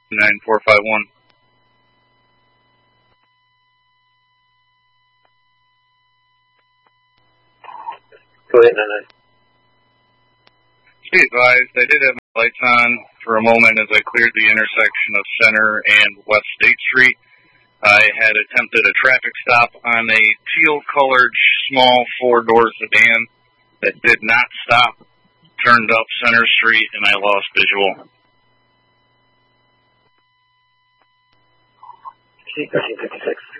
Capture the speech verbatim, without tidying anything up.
nine four five one. Go ahead, nine nine. Be advised, I did have my lights on for a moment as I cleared the intersection of Center and West State Street. I had attempted a traffic stop on a teal-colored small four-door sedan that did not stop, turned up Center Street, and I lost visual. thirteen fifty-six.